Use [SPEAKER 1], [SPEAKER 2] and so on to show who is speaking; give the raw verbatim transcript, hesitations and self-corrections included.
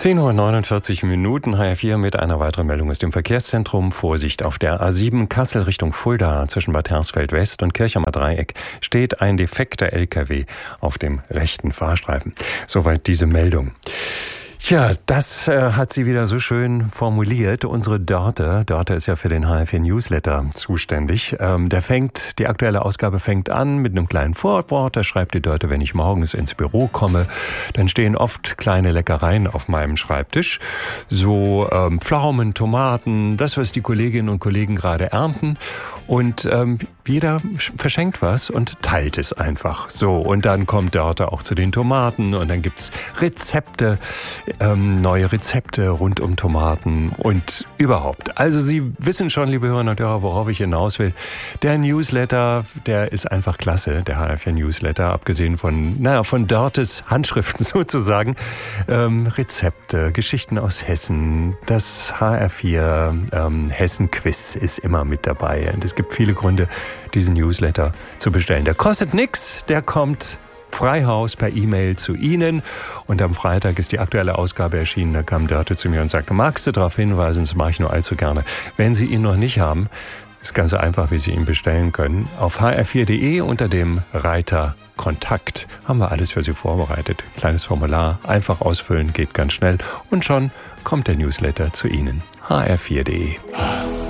[SPEAKER 1] zehn Uhr neunundvierzig Minuten, H R vier mit einer weiteren Meldung aus dem Verkehrszentrum. Vorsicht, auf der A sieben Kassel Richtung Fulda zwischen Bad Hersfeld West und Kirchheimer Dreieck steht ein defekter L K W auf dem rechten Fahrstreifen. Soweit diese Meldung. Tja, das äh, hat sie wieder so schön formuliert. Unsere Dörte, Dörte ist ja für den H R vier Newsletter zuständig. Ähm, der fängt, die aktuelle Ausgabe fängt an mit einem kleinen Vorwort. Da schreibt die Dörte, wenn ich morgens ins Büro komme, dann stehen oft kleine Leckereien auf meinem Schreibtisch. So ähm, Pflaumen, Tomaten, das, was die Kolleginnen und Kollegen gerade ernten. Und ähm, jeder verschenkt was und teilt es einfach. So, und dann kommt Dörte auch zu den Tomaten und dann gibt's Rezepte, ähm, neue Rezepte rund um Tomaten und überhaupt. Also Sie wissen schon, liebe Hörerinnen und Hörer, worauf ich hinaus will. Der Newsletter, der ist einfach klasse, der H R vier Newsletter, abgesehen von, naja, von Dörtes Handschriften sozusagen. Ähm, Rezepte, Geschichten aus Hessen, das H R vier ähm, Hessen-Quiz ist immer mit dabei. Und es gibt viele Gründe, diesen Newsletter zu bestellen. Der kostet nichts, der kommt Freihaus per E-Mail zu Ihnen. Und am Freitag ist die aktuelle Ausgabe erschienen. Da kam Dörte zu mir und sagte, magst du darauf hinweisen, das mache ich nur allzu gerne. Wenn Sie ihn noch nicht haben, ist ganz einfach, wie Sie ihn bestellen können. Auf h r vier punkt de unter dem Reiter Kontakt haben wir alles für Sie vorbereitet. Kleines Formular, einfach ausfüllen, geht ganz schnell. Und schon kommt der Newsletter zu Ihnen. h r vier punkt de